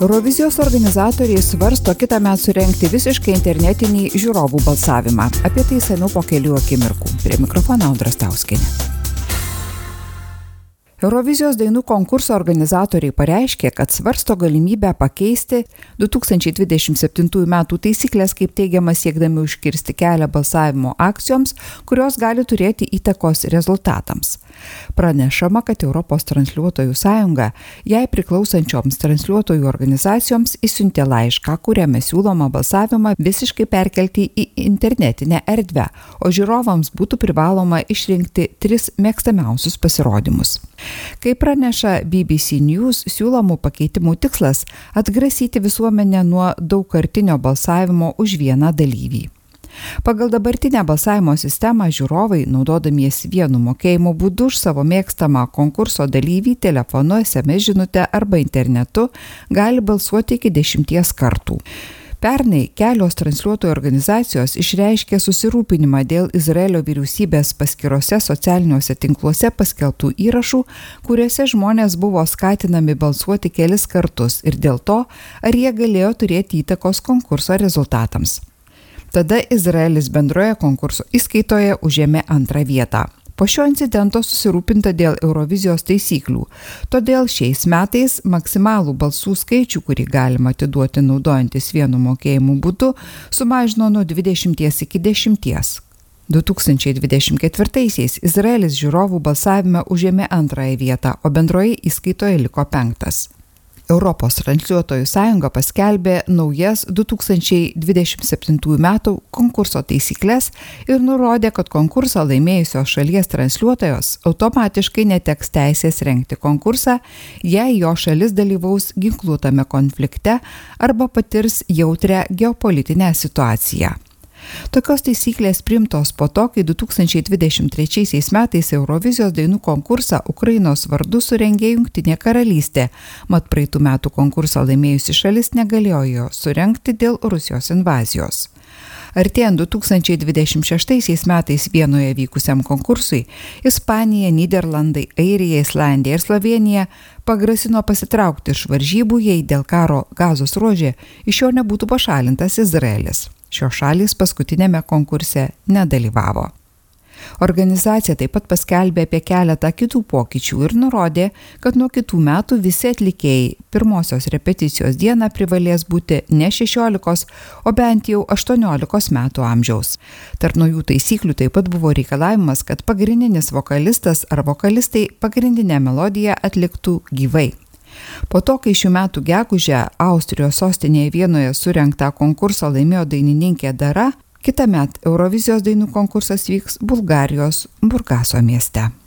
Eurovizijos organizatoriai svarsto kitąmet surengti visiškai internetinį žiūrovų balsavimą. Apie tai išsamiau po kelių akimirkų. Prie mikrofono Audra Stauskienė. Eurovizijos dainų konkurso organizatoriai pareiškė, kad svarsto galimybę pakeisti 2027 metų taisyklės, kaip teigiama, siekdami užkirsti kelią balsavimo akcijoms, kurios gali turėti įtakos rezultatams. Pranešama, kad Europos transliuotojų sąjunga jai priklausančioms transliuotojų organizacijoms išsiuntė laišką, kuriame siūloma balsavimą visiškai perkelti į internetinę erdvę, o žiūrovams būtų privaloma išrinkti 3 mėgstamiausius pasirodymus. Kaip praneša BBC News, siūlomų pakeitimų tikslas – atgrasyti visuomenę nuo daugkartinio balsavimo už vieną dalyvį. Pagal dabartinę balsavimo sistemą žiūrovai, naudodamiesi vienu mokėjimo būdu už savo mėgstamą konkurso dalyvį telefonu, SMS žinute arba internetu, gali balsuoti iki 10 kartų. Pernai kelios transliuotojų organizacijos išreiškė susirūpinimą dėl Izraelio vyriausybės paskyrose socialiniuose tinkluose paskelbtų įrašų, kuriuose žmonės buvo skatinami balsuoti kelis kartus ir dėl to, ar jie galėjo turėti įtakos konkurso rezultatams. Tada Izraelis bendroje konkurso įskaitoje užėmė 2 vietą. Po šio incidento susirūpinta dėl Eurovizijos taisyklių, todėl šiais metais maksimalų balsų skaičių, kurį galima atiduoti naudojantis vienu mokėjimu būdu, sumažino nuo 20 iki 10. 2024-aisiais Izraelis žiūrovų balsavime užėmė 2 vietą, o bendroje įskaitoje liko 5. Europos transliuotojų sąjunga paskelbė naujas 2027 metų konkurso taisyklės ir nurodė, kad konkursą laimėjusios šalies transliuotojos automatiškai neteks teisės rengti konkursą, jei jo šalis dalyvaus ginkluotame konflikte arba patirs jautrią geopolitinę situaciją. Tokios taisyklės priimtos po to, kai 2023 metais Eurovizijos dainų konkursą Ukrainos vardu surengė Jungtinė karalystė, mat praeitų metų konkursą laimėjusi šalis negalėjo jo surengti dėl Rusijos invazijos. Artėjant 2026 metais Vienoje vykusiam konkursui, Ispanija, Nyderlandai, Airija, Islandija ir Slovėnija pagrasino pasitraukti iš varžybų, jei dėl karo Gazos ruože iš jo nebūtų pašalintas Izraelis. Šios šalys paskutinėme konkurse nedalyvavo. Organizacija taip pat paskelbė apie keletą kitų pokyčių ir nurodė, kad nuo kitų metų visi atlikėjai pirmosios repeticijos dieną privalės būti ne 16, o bent jau 18 metų amžiaus. Tarp naujų taisyklių taip pat buvo reikalavimas, kad pagrindinis vokalistas ar vokalistai pagrindinę melodiją atliktų gyvai. Po to, kai šių metų gegužę Austrijos sostinėje Vienoje surengtą konkursą laimėjo dainininkė Dara, kitąmet Eurovizijos dainų konkursas vyks Bulgarijos Burgaso mieste.